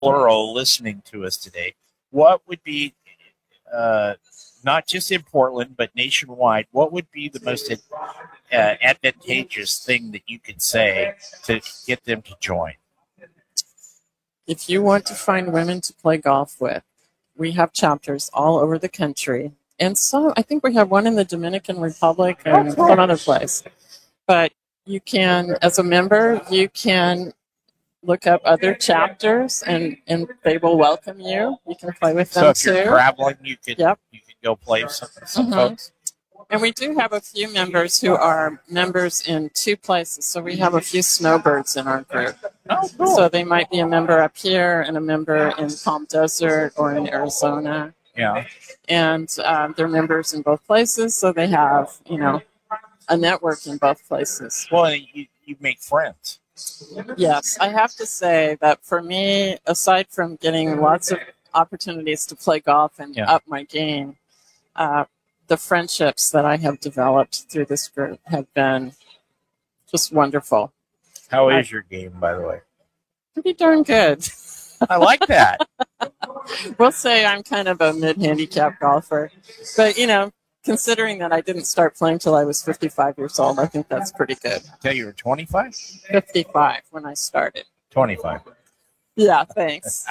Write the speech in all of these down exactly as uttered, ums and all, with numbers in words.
plural listening to us today, what would be, uh, not just in Portland, but nationwide, what would be the most uh, advantageous thing that you could say to get them to join? If you want to find women to play golf with, we have chapters all over the country. And so I think we have one in the Dominican Republic and some other place. But you can, as a member, you can look up other chapters and, and they will welcome you. You can play with them so if too. You're traveling, you could, yep. you could go play with some, some mm-hmm. folks. And we do have a few members who are members in two places. So we have a few snowbirds in our group. Oh, cool. So they might be a member up here and a member in Palm Desert or in Arizona. Yeah. And um, they're members in both places. So they have, you know, a network in both places. Well, you, you make friends. Yes. I have to say that for me, aside from getting lots of opportunities to play golf and yeah. up my game, uh, the friendships that I have developed through this group have been just wonderful. How is I, your game, by the way? Pretty darn good. I like that. We'll say I'm kind of a mid-handicap golfer. But, you know, considering that I didn't start playing till I was fifty-five years old, I think that's pretty good. Until you were twenty-five? fifty-five when I started. twenty-five. Yeah, thanks.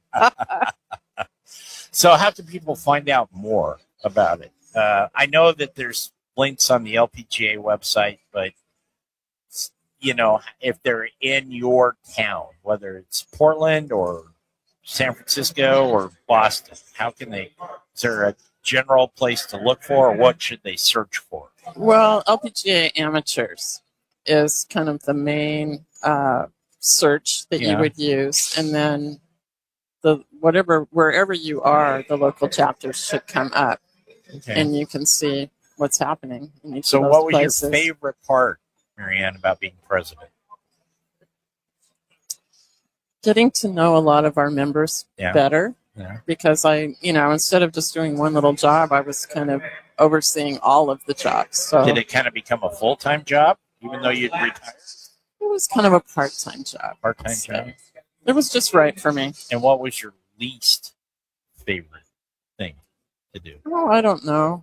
So how can people find out more about it? Uh, I know that there's links on the L P G A website, but, you know, if they're in your town, whether it's Portland or San Francisco or Boston, how can they, is there a general place to look for, or what should they search for? Well, L P G A Amateurs is kind of the main uh, search that yeah. you would use. And then the whatever, wherever you are, the local chapters should come up. Okay. And you can see what's happening in each so of those what was places. Your favorite part, Marianne, about being president? Getting to know a lot of our members yeah. better. Yeah. Because I, you know, instead of just doing one little job, I was kind of overseeing all of the jobs. So did it kind of become a full-time job, even though you'd retire? It was kind of a part-time job. Part-time job. It was just right for me. And what was your least favorite thing to do? Oh, I don't know.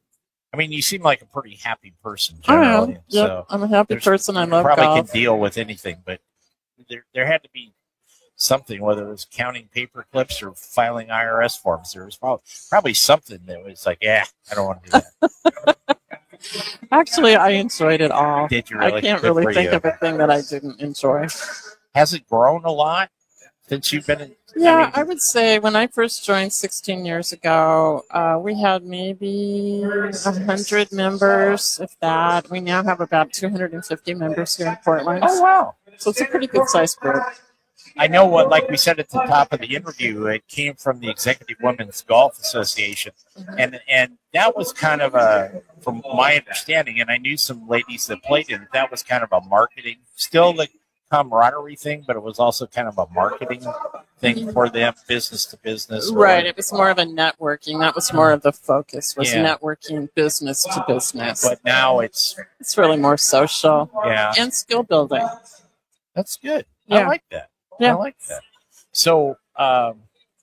I mean, you seem like a pretty happy person generally. I am. Yep, so I'm a happy person. I love probably golf. Probably can deal with anything, but there there had to be something, whether it was counting paper clips or filing I R S forms. There was probably, probably something that was like, yeah, I don't want to do that. Actually, I enjoyed it all. Did you really? I can't Good really think you. of a thing that I didn't enjoy. Has it grown a lot since you've been in? Yeah, I, mean, I would say when I first joined sixteen years ago, uh, we had maybe one hundred members, if that. We now have about two hundred fifty members here in Portland. Oh, wow. So it's a pretty good-sized group. I know what, like we said at the top of the interview, it came from the Executive Women's Golf Association. Mm-hmm. And and that was kind of a, from my understanding, and I knew some ladies that played in it, that was kind of a marketing, still the camaraderie thing, but it was also kind of a marketing thing for them, business to business. Right. It was more of a networking. That was more of the focus, was yeah. networking business to business. But now it's... It's really more social. Yeah. And skill building. That's good. Yeah. I like that. Yeah. I like that. So, um,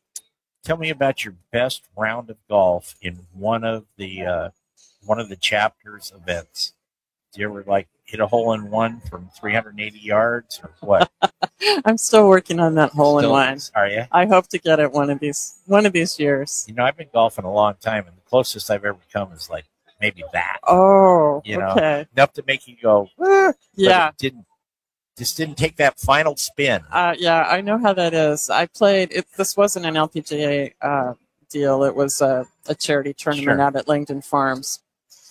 tell me about your best round of golf in one of the uh, one of the chapters events. Do you ever like hit a hole in one from three hundred eighty yards or what? I'm still working on that hole still, in one. Are you? I hope to get it one of these one of these years. You know, I've been golfing a long time, and the closest I've ever come is like maybe that. Oh, you know, okay. Enough to make you go, ah, yeah. It didn't. Just didn't take that final spin. Uh, yeah, I know how that is. I played, it, this wasn't an L P G A uh, deal. It was a, a charity tournament sure. out at Langdon Farms.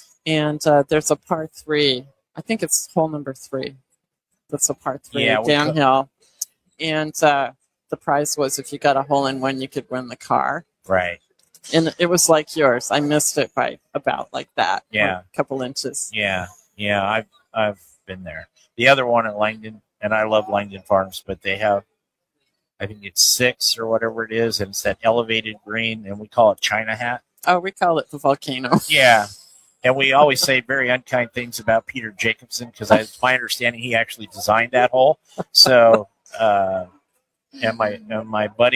And uh, there's a par three. I think it's hole number three. That's a par three yeah, downhill. And uh, the prize was if you got a hole in one, you could win the car. Right. And it was like yours. I missed it by about like that. Yeah. A couple inches. Yeah. Yeah, I've, I've been there. The other one at Langdon, and I love Langdon Farms, but they have, I think it's six or whatever it is, and it's that elevated green, and we call it China Hat. Oh, we call it the volcano. Yeah. And we always say very unkind things about Peter Jacobson, because it's my understanding he actually designed that hole. So, uh, and my and my buddy